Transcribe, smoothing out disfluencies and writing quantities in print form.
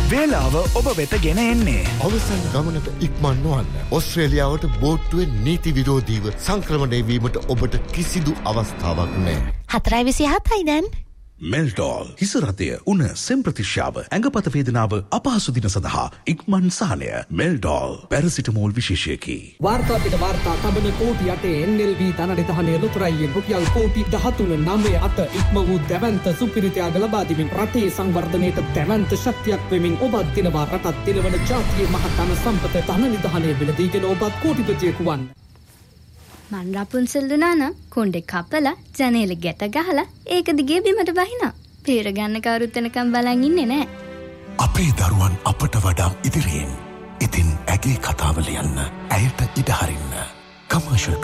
වේලාව ඔබ වෙත ගෙන එන්නේ. අවසන් ගමනට ඉක්මන් නොවන්න. ඔස්ට්‍රේලියාවට බෝට්ටුවේ නීති විරෝධීව සංක්‍රමණය වීමට ඔබට කිසිදු අවස්ථාවක් නැහැ. 4:27යි දැන්. මෙල්ටෝල් හිසරතය උන සෙම්ප්‍රතිශ්‍යාව ඇඟපත වේදනාව අපහසු දින සඳහා ඉක්මන් සහනය මෙල්ටෝල් පැරසිටමෝල් විශේෂයකි. වාර්තාපිට වාර්තා තබන කෝටි 8 NLV ධනනිධානය ලොතරැයියෙන් රුපියල් කෝටි 13.9 ඉක්ම වූ දැවැන්ත සුපිරිතයාග ලබා දෙමින් රටේ සංවර්ධනයට දැවැන්ත ශක්තියක් වෙමින් ඔබත් දිනවා රටත් දිනවන ජාතියේ මහතන සම්පත ධනනිධානය වෙලදීගෙන ඔබත් කෝටිපතියෙකු වන්න. මන් රපුන්සල් දුනානම් කොණ්ඩේ කපලා ජනේල ගැට ගහලා ඒක දිගේ බිමට බහිනා. පීර ගන්න කවුරුත් එනකම් බලන් ඉන්නේ නැහැ. අපේ දරුවන් අපට වඩා ඉදිරියෙන්. ඉතින් ඇගේ කතාව ලියන්න, ඇයට ඉඩ හරින්න. කමර්ෂල්